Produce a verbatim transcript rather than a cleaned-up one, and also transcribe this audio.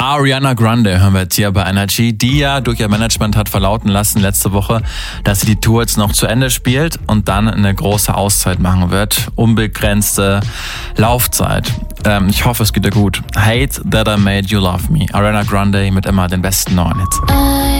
Ariana Grande hören wir jetzt hier bei Energy, die ja durch ihr Management hat verlauten lassen letzte Woche, dass sie die Tour jetzt noch zu Ende spielt und dann eine große Auszeit machen wird. Unbegrenzte Laufzeit. Ähm, ich hoffe, es geht ihr gut. Hate That I Made You Love Me. Ariana Grande mit immer den besten neuen Hits.